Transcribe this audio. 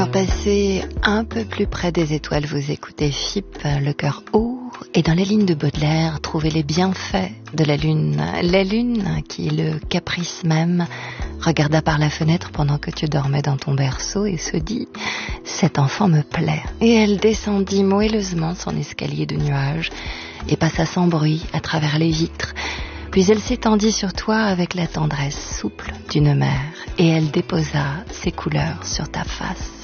Passer un peu plus près des étoiles, vous écoutez FIP, le cœur ouvre, et dans les lignes de Baudelaire, trouvez les bienfaits de la lune. La lune, qui est le caprice même, regarda par la fenêtre pendant que tu dormais dans ton berceau et se dit « Cet enfant me plaît ». Et elle descendit moelleusement son escalier de nuages et passa sans bruit à travers les vitres. Puis elle s'étendit sur toi avec la tendresse souple d'une mère et elle déposa ses couleurs sur ta face.